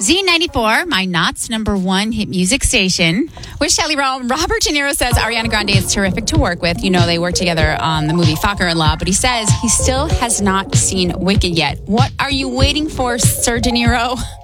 Z94, my Knott's number one hit music station. With Shelley Rome, Robert De Niro says Ariana Grande is terrific to work with. You know, they worked together on the movie Father-in-Law, but he says he still has not seen Wicked yet. What are you waiting for, Sir De Niro?